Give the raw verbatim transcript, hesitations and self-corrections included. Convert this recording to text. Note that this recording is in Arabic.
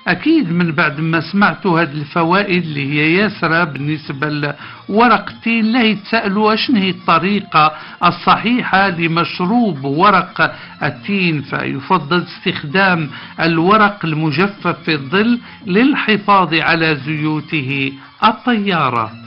أكيد من بعد ما سمعتوا هذه الفوائد اللي هي ياسرة بالنسبة لورق التين، لا يتسألوا شنو هي الطريقة الصحيحة لمشروب ورق التين. فيفضل استخدام الورق المجفف في الظل للحفاظ على زيوته الطيارة.